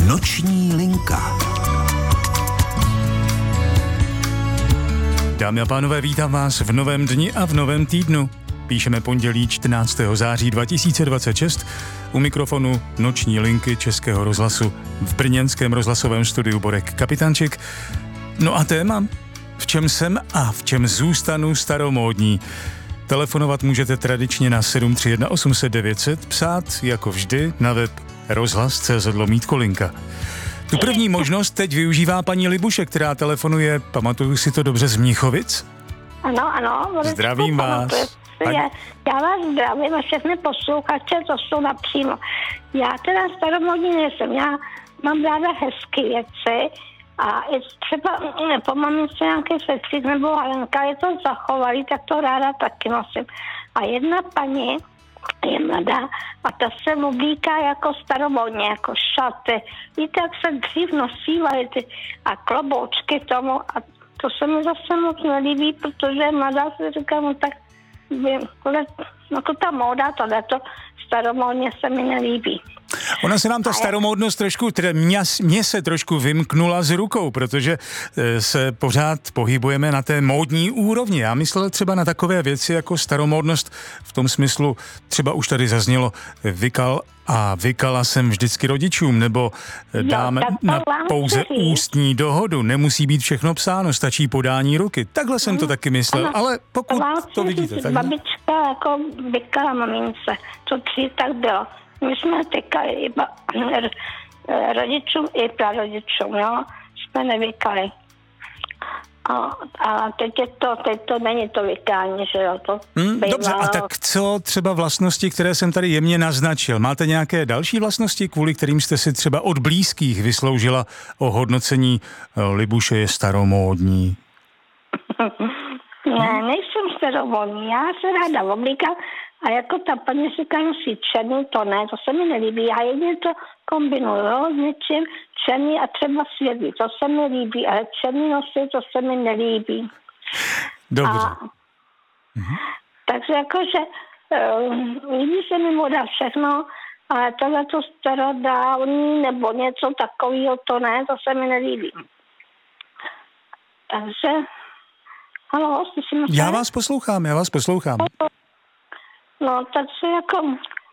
Noční linka. Dámy a pánové, vítám vás v novém dni a v novém týdnu. Píšeme pondělí 14. září 2026 u mikrofonu Noční linky Českého rozhlasu v brněnském rozhlasovém studiu Borek Kapitanček. No a téma? V čem jsem a v čem zůstanu staromódní? Telefonovat můžete tradičně na 731 800 900, psát jako vždy na web rozhlas.cz/linka. Tu první možnost teď využívá paní Libuše, která telefonuje, pamatuju si to dobře, z Mnichovic? Ano. Zdravím vás. Já vás zdravím a všechny posluchače, to jsou napřímo. Já teda staromódní nejsem, já mám ráda hezké věci a i třeba po mamince nějaký festřík nebo halenka, je to zachovalý, tak to ráda taky nosím. A jedna paní je mladá a ta se oblíká jako staromódně, jako šaty. Víte, jak se dřív nosívaly ty a kloboučky tomu a to se mi zase moc nelíbí, protože mladá si říká, no tak jako ta móda, tohleto staromódně se mi nelíbí. Ona se nám ta staromódnost trošku, mě se trošku vymknula z rukou, protože se pořád pohybujeme na té módní úrovni. Já myslel třeba na takové věci jako staromódnost v tom smyslu, třeba už tady zaznělo vykal a vykala jsem vždycky rodičům, nebo dáme na pouze ústní dohodu, nemusí být všechno psáno, stačí podání ruky. Takhle jsem to taky myslel, ale pokud to vidíte. Tak babička jako vykala mamince, to dřív tak bylo. My jsme tykali iba rodičům i prarodičům, jo, jsme nevykali. A teď to není to vykání, že jo, to dobře, a tak co třeba vlastnosti, které jsem tady jemně naznačil? Máte nějaké další vlastnosti, kvůli kterým jste si třeba od blízkých vysloužila ohodnocení Libuše je staromódní? Ne, nejsem staromódní, já se ráda oblíkám. A jako ta paní říká, nosí černý, to ne, to se mi nelíbí. Já jedně to kombinuju s něčím černý a třeba světlý, to se mi líbí, ale černý nosy, to se mi nelíbí. Dobře. Takže jakože líbí se mi moda všechno, ale tohleto starodávný nebo něco takového, to ne, to se mi nelíbí. Takže, haló, slyšíme se? Já vás poslouchám. No, takže jako,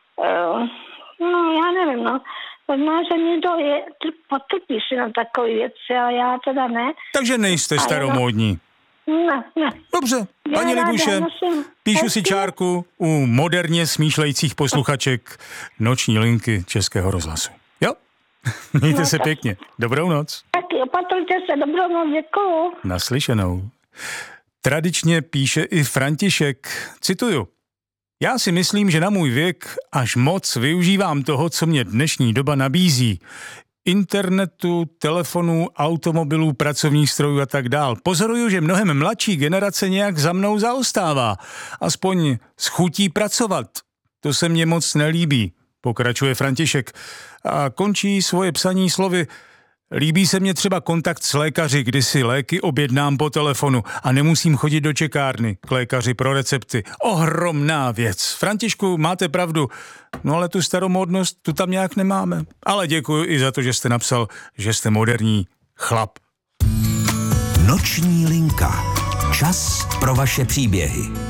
já nevím, možná, že někdo potrpí si na takové věci, a já teda ne. Takže nejste staromódní. Ne. Dobře, paní Libuše, píšu si čárku u moderně smýšlejících posluchaček Noční linky Českého rozhlasu. Jo? Mějte se pěkně. Dobrou noc. Taky opatrujte se, dobrou noc, děkuju. Naslyšenou. Tradičně píše i František, cituju: Já si myslím, že na můj věk až moc využívám toho, co mě dnešní doba nabízí. Internetu, telefonů, automobilů, pracovních strojů a tak dál. Pozoruju, že mnohem mladší generace nějak za mnou zaostává. Aspoň s chutí pracovat. To se mně moc nelíbí, pokračuje František. A končí svoje psaní slovy: Líbí se mně třeba kontakt s lékaři, kdy si léky objednám po telefonu a nemusím chodit do čekárny k lékaři pro recepty. Ohromná věc. Františku, máte pravdu. No ale tu staromódnost tu tam nějak nemáme. Ale děkuji i za to, že jste napsal, že jste moderní chlap. Noční linka. Čas pro vaše příběhy.